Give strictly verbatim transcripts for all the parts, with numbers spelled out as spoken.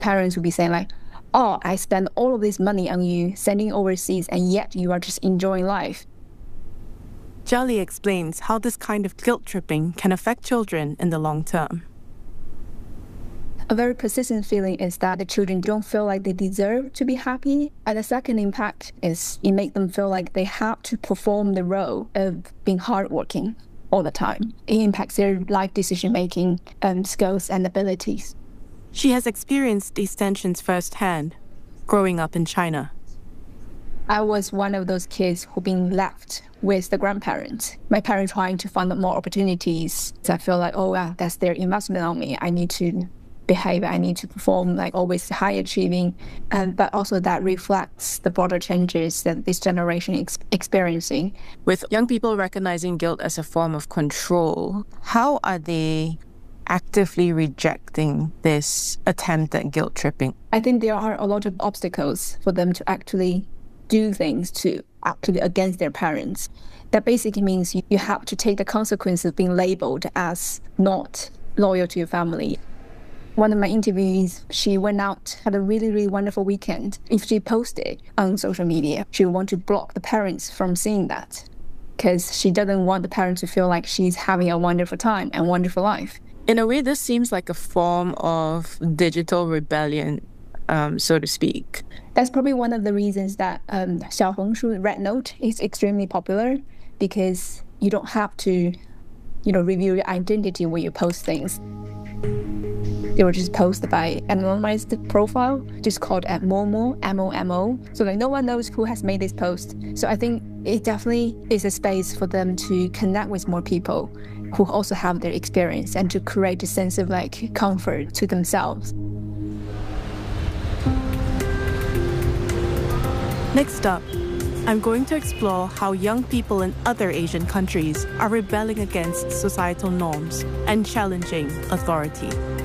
parents would be saying like, oh, I spent all of this money on you sending overseas, and yet you are just enjoying life. Jia explains how this kind of guilt tripping can affect children in the long term. A very persistent feeling is that the children don't feel like they deserve to be happy. And the second impact is it makes them feel like they have to perform the role of being hardworking all the time. It impacts their life decision-making um, skills and abilities. She has experienced these tensions firsthand, growing up in China. I was one of those kids who been left with the grandparents. My parents trying to find more opportunities. So I feel like, oh, yeah, that's their investment on me. I need to behave, I need to perform, like always high achieving. Um, but also that reflects the broader changes that this generation is experiencing. With young people recognizing guilt as a form of control, how are they actively rejecting this attempt at guilt tripping? I think there are a lot of obstacles for them to actually do things to actually against their parents. That basically means you, you have to take the consequences of being labeled as not loyal to your family. One of my interviewees, she went out, had a really, really wonderful weekend. If she posted on social media, she would want to block the parents from seeing that because she doesn't want the parents to feel like she's having a wonderful time and wonderful life. In a way, this seems like a form of digital rebellion, um, so to speak. That's probably one of the reasons that um, Xiaohongshu Red Note is extremely popular, because you don't have to, you know, reveal your identity when you post things. They were just posted by anonymized profile, just called at Momo, M O M O. So like no one knows who has made this post. So I think it definitely is a space for them to connect with more people who also have their experience and to create a sense of like comfort to themselves. Next up, I'm going to explore how young people in other Asian countries are rebelling against societal norms and challenging authority.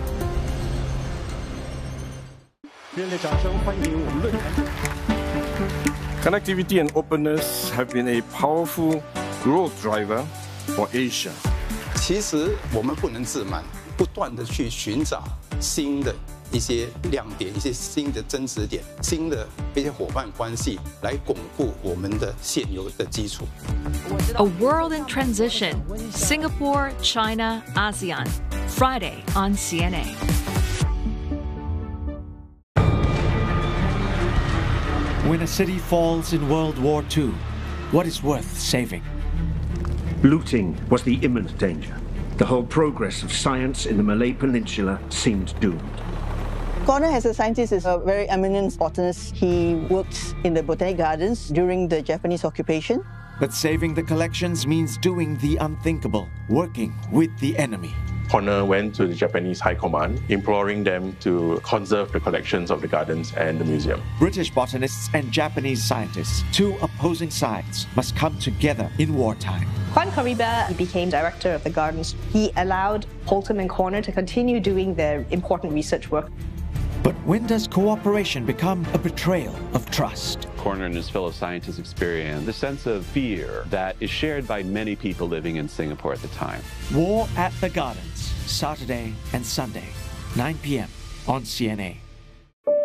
Connectivity and openness have been a powerful growth driver for Asia. 其实我们不能自满，不断地去寻找新的一些亮点、一些新的增值点、新的一些伙伴关系，来巩固我们的现有的基础。 A World in Transition: Singapore, China, ASEAN. Friday on C N A. When a city falls in World War Two, what is worth saving? Looting was the imminent danger. The whole progress of science in the Malay Peninsula seemed doomed. Gordon, as a scientist, is a very eminent botanist. He worked in the Botanic Gardens during the Japanese occupation. But saving the collections means doing the unthinkable, working with the enemy. Connor went to the Japanese High Command, imploring them to conserve the collections of the gardens and the museum. British botanists and Japanese scientists, two opposing sides, must come together in wartime. Juan Caribe became director of the gardens. He allowed Holcomb and Corner to continue doing their important research work. But when does cooperation become a betrayal of trust? Corner and his fellow scientists experience the sense of fear that is shared by many people living in Singapore at the time. War at the Gardens, Saturday and Sunday, nine p m on C N A.